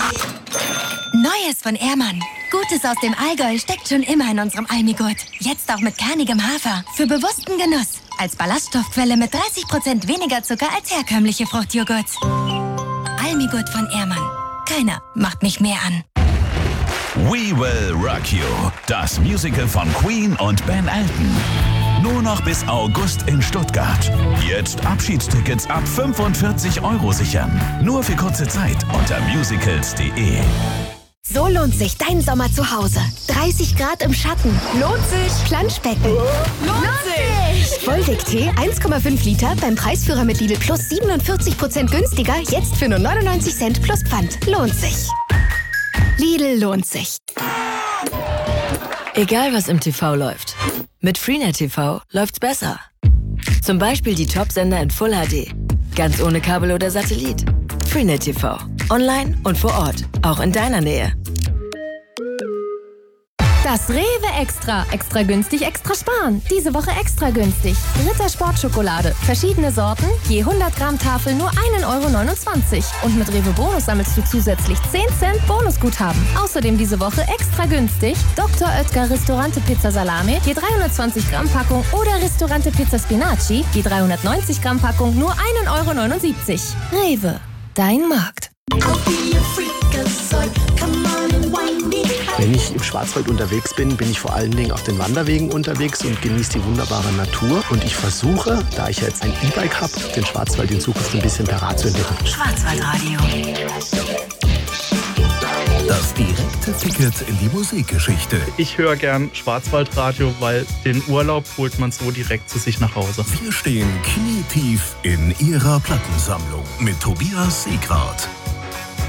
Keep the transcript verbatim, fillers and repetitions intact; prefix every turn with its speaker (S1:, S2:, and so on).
S1: Neues von Ehrmann. Gutes aus dem Allgäu steckt schon immer in unserem Almigurt. Jetzt auch mit kernigem Hafer. Für bewussten Genuss. Als Ballaststoffquelle mit dreißig Prozent weniger Zucker als herkömmliche Fruchtjoghurt. Almigurt von Ehrmann. Keiner macht mich mehr an.
S2: We Will Rock You. Das Musical von Queen und Ben Elton. Nur noch bis August in Stuttgart. Jetzt Abschiedstickets ab fünfundvierzig Euro sichern. Nur für kurze Zeit unter musicals punkt de.
S3: So lohnt sich dein Sommer zu Hause. dreißig Grad im Schatten. Lohnt sich. Planschbecken. Lohnt sich. Volvic-Tee eins Komma fünf Liter beim Preisführer mit Lidl Plus siebenundvierzig Prozent günstiger. Jetzt für nur neunundneunzig Cent plus Pfand. Lohnt sich. Lidl lohnt sich.
S4: Egal was im T V läuft. Mit Freenet T V läuft's besser. Zum Beispiel die Top-Sender in Full H D. Ganz ohne Kabel oder Satellit. Freenet T V. Online und vor Ort. Auch in deiner Nähe.
S5: Das Rewe Extra. Extra günstig, extra sparen. Diese Woche extra günstig. Ritter Sportschokolade. Verschiedene Sorten. Je hundert Gramm Tafel nur ein Euro neunundzwanzig. Und mit Rewe Bonus sammelst du zusätzlich zehn Cent Bonusguthaben. Außerdem diese Woche extra günstig. Doktor Oetker Ristorante Pizza Salame. Je dreihundertzwanzig Gramm Packung. Oder Ristorante Pizza Spinaci. Je dreihundertneunzig Gramm Packung nur ein Euro neunundsiebzig. Rewe. Dein Markt.
S6: Wenn ich im Schwarzwald unterwegs bin, bin ich vor allen Dingen auf den Wanderwegen unterwegs und genieße die wunderbare Natur. Und ich versuche, da ich jetzt ein E-Bike habe, den Schwarzwald in Zukunft ein bisschen per Rad zu entwickeln.
S4: Schwarzwaldradio.
S7: Das direkte Ticket in die Musikgeschichte.
S8: Ich höre gern Schwarzwaldradio, weil den Urlaub holt man so direkt zu sich nach Hause.
S7: Wir stehen knietief in ihrer Plattensammlung mit Tobias Seegrat.